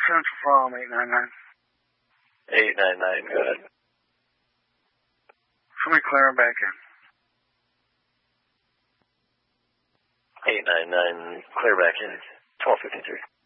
Central from 899. 899, go ahead. Let me clear him back in. 899, clear back in. 1253.